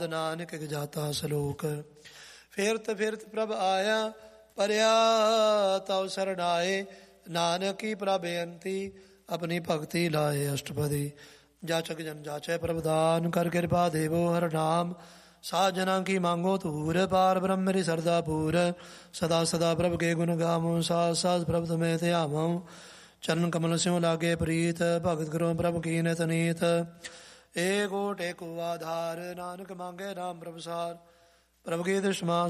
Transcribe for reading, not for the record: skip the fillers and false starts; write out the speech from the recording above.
ਨਾਨਕ ਜਾਤਾ ਸਲੋਕ। ਫਿਰਤ ਫਿਰਤ ਪ੍ਰਭ ਆਇਆ, ਪਰਿਆ ਤਉ ਸਰਣਾਏ। ਨਾਨਕ ਕੀ ਪ੍ਰਭ ਬੇਅੰਤੀ, ਆਪਣੀ ਭਗਤੀ ਲਾਏ ਅਸ਼ਟਪਦੀ। ਜਾਚਕ ਜਨ ਜਾਚੈ ਪ੍ਰਭ ਦਾਨ, ਕਰ ਕਿਰਪਾ ਦੇਵੋ ਹਰ ਨਾਮ। ਸਾਜਨਾ ਕੀ ਮੰਗੋ ਧੂਰ, ਪਾਰ ਬ੍ਰਹਮ ਮੇਰੀ ਸਰਦਾ ਪੂਰ। ਸਦਾ ਸਦਾ ਪ੍ਰਭ ਕੇ ਗੁਣ ਗਾਵੋ, ਸਾਜ ਸਾਜ ਪ੍ਰਭ ਤੁਮੇ ਧਿਆਵੋ। ਚਰਨ ਕਮਲ ਸਿਉ ਲਾਗੇ ਪ੍ਰੀਤ, ਭਗਤ ਕਰੋ ਪ੍ਰਭ ਕੀ ਨਿਤ ਨੀਤ। ਏਕ ਓਟ ਏਕੋ ਆਧਾਰ, ਨਾਨਕ ਮੰਗੇ ਨਾਮ ਪ੍ਰਭ ਸਾਰ। ਪ੍ਰਭ ਕੀ ਦ੍ਰਿਸ਼ਮਾ